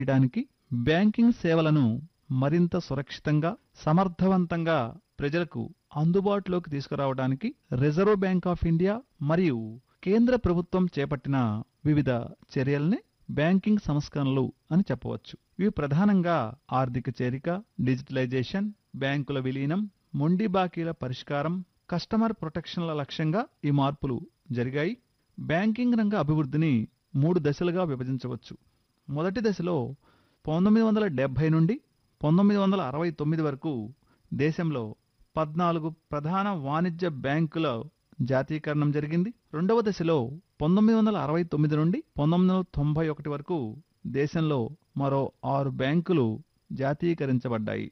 చేయడానికి బ్యాంకింగ్ సేవలను మరింత సురక్షితంగా, సమర్థవంతంగా ప్రజలకు అందుబాటులోకి తీసుకురావడానికి రిజర్వ్ బ్యాంక్ ఆఫ్ ఇండియా మరియు కేంద్ర ప్రభుత్వం చేపట్టిన వివిధ చర్యల్ని బ్యాంకింగ్ సంస్కరణలు అని చెప్పవచ్చు. ఇవి ప్రధానంగా ఆర్థిక చేరిక, డిజిటలైజేషన్, బ్యాంకుల విలీనం, మొండి బాకీల పరిష్కారం, కస్టమర్ ప్రొటెక్షన్ల లక్ష్యంగా ఈ మార్పులు జరిగాయి. బ్యాంకింగ్ రంగ అభివృద్ధిని 3 దశలుగా విభజించవచ్చు. మొదటి దశలో 1970 నుండి 1969 వరకు దేశంలో 14 ప్రధాన వాణిజ్య బ్యాంకుల జాతీయకరణం జరిగింది. రెండవ దశలో 1969 నుండి 1991 వరకు దేశంలో మరో 6 బ్యాంకులు జాతీయకరించబడ్డాయి.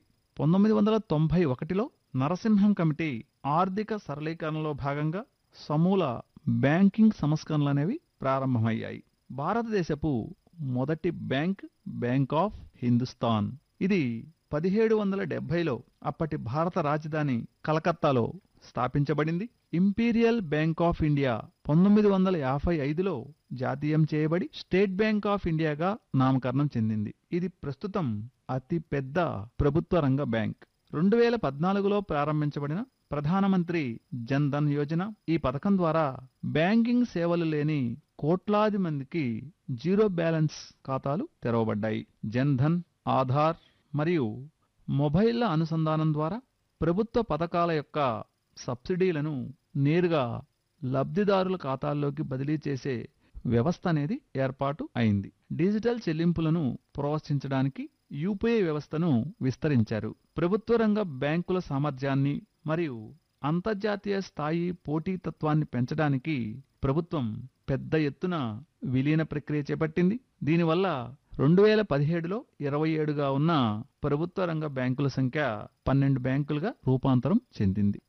1991లో నరసింహన్ కమిటీ ఆర్థిక సరళీకరణలో భాగంగా సమూల బ్యాంకింగ్ సంస్కరణలనేవి ప్రారంభమయ్యాయి. భారతదేశపు మొదటి బ్యాంక్ బ్యాంక్ ఆఫ్ హిందుస్థాన్. ఇది 1770లో అప్పటి భారత రాజధాని కలకత్తాలో స్థాపించబడింది. ఇంపీరియల్ బ్యాంక్ ఆఫ్ ఇండియా 1955లో జాతీయం చేయబడి స్టేట్ బ్యాంక్ ఆఫ్ ఇండియాగా నామకరణం చెందింది. ఇది ప్రస్తుతం అతి పెద్ద ప్రభుత్వ రంగ బ్యాంక్. 2014లో ప్రారంభించబడిన ప్రధానమంత్రి జన్ ధన్ యోజన, ఈ పథకం ద్వారా బ్యాంకింగ్ సేవలు లేని కోట్లాది మందికి జీరో బ్యాలెన్స్ ఖాతాలు తెరవబడ్డాయి. జన్ ధన్, ఆధార్ మరియు మొబైళ్ల అనుసంధానం ద్వారా ప్రభుత్వ పథకాల యొక్క సబ్సిడీలను నేరుగా లబ్ధిదారుల ఖాతాల్లోకి బదిలీ చేసే వ్యవస్థ అనేది ఏర్పాటు అయింది. డిజిటల్ చెల్లింపులను ప్రోత్సహించడానికి యూపీఐ వ్యవస్థను విస్తరించారు. ప్రభుత్వ రంగ బ్యాంకుల సామర్థ్యాన్ని మరియు అంతర్జాతీయ స్థాయి పోటీతత్వాన్ని పెంచడానికి ప్రభుత్వం పెద్ద ఎత్తున విలీన ప్రక్రియ చేపట్టింది. దీనివల్ల 2017లో 27గా ఉన్న ప్రభుత్వ రంగ బ్యాంకుల సంఖ్య 12 బ్యాంకులుగా రూపాంతరం చెందింది.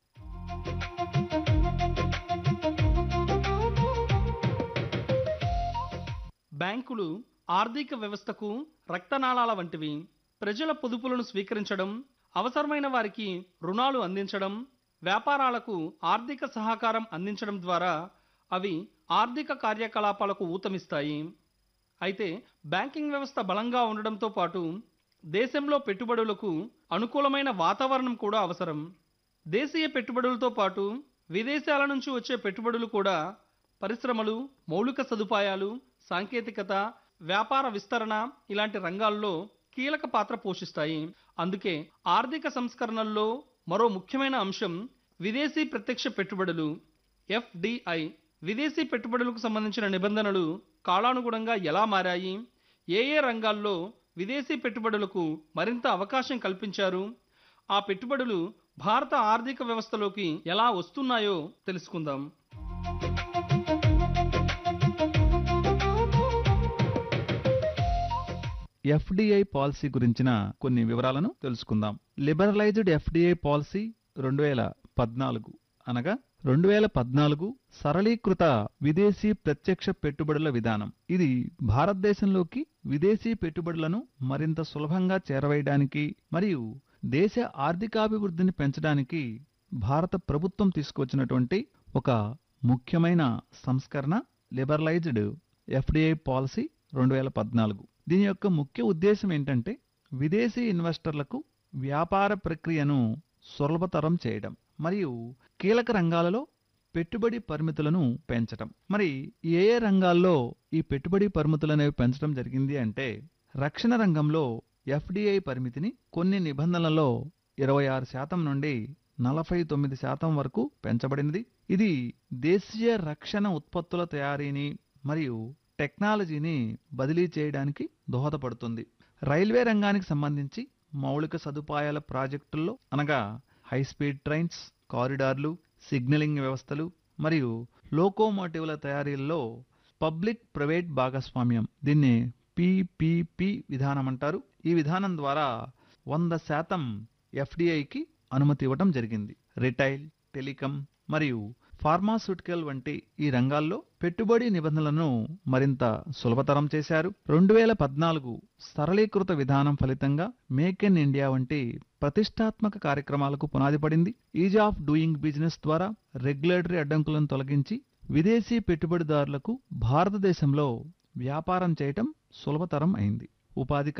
బ్యాంకులు ఆర్థిక వ్యవస్థకు రక్తనాళాల వంటివి. ప్రజల పొదుపులను స్వీకరించడం, అవసరమైన వారికి రుణాలు అందించడం, వ్యాపారాలకు ఆర్థిక సహకారం అందించడం ద్వారా అవి ఆర్థిక కార్యకలాపాలకు ఊతమిస్తాయి. అయితే బ్యాంకింగ్ వ్యవస్థ బలంగా ఉండడంతో పాటు దేశంలో పెట్టుబడులకు అనుకూలమైన వాతావరణం కూడా అవసరం. దేశీయ పెట్టుబడులతో పాటు విదేశాల నుంచి వచ్చే పెట్టుబడులు కూడా పరిశ్రమలు, మౌలిక సదుపాయాలు, సాంకేతికత, వ్యాపార విస్తరణ ఇలాంటి రంగాల్లో కీలక పాత్ర పోషిస్తాయి. అందుకే ఆర్థిక సంస్కరణల్లో మరో ముఖ్యమైన అంశం విదేశీ ప్రత్యక్ష పెట్టుబడులు, ఎఫ్డిఐ. విదేశీ పెట్టుబడులకు సంబంధించిన నిబంధనలు కాలానుగుణంగా ఎలా మారాయి, ఏ రంగాల్లో విదేశీ పెట్టుబడులకు మరింత అవకాశం కల్పించారు, ఆ పెట్టుబడులు భారత ఆర్థిక వ్యవస్థలోకి ఎలా వస్తున్నాయో తెలుసుకుందాం. ఎఫ్డిఐ పాలసీ గురించిన కొన్ని వివరాలను తెలుసుకుందాం. లిబరలైజ్డ్ ఎఫ్డిఐ పాలసీ 2014 అనగా 2014 సరళీకృత విదేశీ ప్రత్యక్ష పెట్టుబడుల విధానం. ఇది భారతదేశంలోకి విదేశీ పెట్టుబడులను మరింత సులభంగా చేరవేయడానికి మరియు దేశ ఆర్థికాభివృద్ధిని పెంచడానికి భారత ప్రభుత్వం తీసుకొచ్చినటువంటి ఒక ముఖ్యమైన సంస్కరణ లిబరలైజ్డ్ ఎఫ్డిఐ పాలసీ 2014. దీని యొక్క ముఖ్య ఉద్దేశం ఏంటంటే విదేశీ ఇన్వెస్టర్లకు వ్యాపార ప్రక్రియను సులభతరం చేయడం మరియు కీలక రంగాలలో పెట్టుబడి పరిమితులను పెంచడం. మరి ఏ రంగాల్లో ఈ పెట్టుబడి పరిమితులనేవి పెంచడం జరిగింది అంటే, రక్షణ రంగంలో ఎఫ్డిఐ పరిమితిని కొన్ని నిబంధనలలో 26% నుండి 49% వరకు పెంచబడినది. ఇది దేశీయ రక్షణ ఉత్పత్తుల తయారీని మరియు టెక్నాలజీని బదిలీ చేయడానికి దోహదపడుతుంది. రైల్వే రంగానికి సంబంధించి మౌలిక సదుపాయాల ప్రాజెక్టుల్లో అనగా హైస్పీడ్ ట్రైన్స్, కారిడార్లు, సిగ్నలింగ్ వ్యవస్థలు మరియు లోకోమోటివ్ల తయారీల్లో పబ్లిక్ ప్రైవేట్ భాగస్వామ్యం, దీన్ని పిపిపి విధానం అంటారు. ఈ విధానం ద్వారా 100% ఎఫ్డిఐకి అనుమతి ఇవ్వడం జరిగింది. రిటైల్, టెలికాం మరియు ఫార్మాస్యూటికల్ వంటి ఈ రంగాల్లో పెట్టుబడి నిబంధనలను మరింత సులభతరం చేశారు. 2014 సరళీకృత విధానం ఫలితంగా మేక్ ఇన్ ఇండియా వంటి ప్రతిష్టాత్మక కార్యక్రమాలకు పునాది పడింది. ఈజ్ ఆఫ్ డూయింగ్ బిజినెస్ ద్వారా రెగ్యులేటరీ అడ్డంకులను తొలగించి విదేశీ పెట్టుబడిదారులకు భారతదేశంలో వ్యాపారం చేయటం సులభతరం అయింది. ఉపాధి